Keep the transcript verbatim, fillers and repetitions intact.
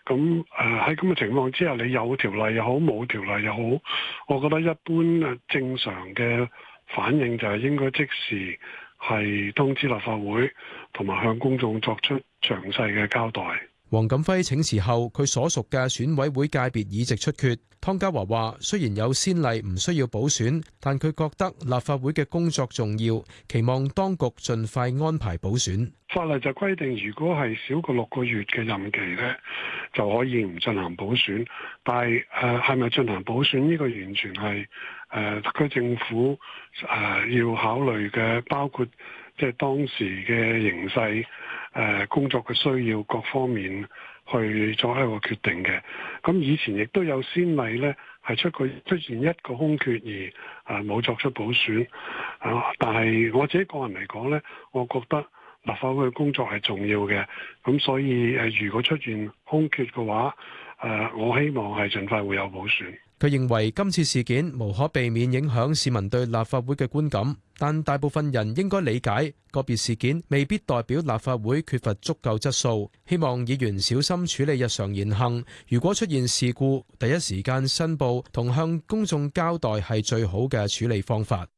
咁誒喺咁嘅情況之下，你有條例又好，冇條例又好，我覺得一般正常嘅反應就係應該即時係通知立法會，同埋向公眾作出詳細嘅交代。 黃錦輝請辭後，佢所屬嘅選委會界別議席出缺。湯家驊話：雖然有先例唔需要補選，但佢覺得立法會嘅工作重要，期望當局盡快安排補選。 法例就規定，如果係少過六個月嘅任期咧，就可以唔進行補選。但係誒係咪進行補選呢個完全係誒特區政府誒要考慮嘅，包括即係當時嘅形勢、誒工作嘅需要各方面去作一個決定嘅。咁以前亦都有先例咧，係出過出現一個空缺而誒冇作出補選啊。但係我自己個人嚟講咧，我覺得立法會嘅工作係重要嘅。咁所以誒，如果出現空缺嘅話，誒我希望係盡快會有補選。 佢認為今次事件無可避免影響市民對立法會嘅觀感，但大部分人應該理解個別事件未必代表立法會缺乏足夠質素。希望議員小心處理日常言行，如果出現事故，第一時間申報同向公眾交代係最好嘅處理方法。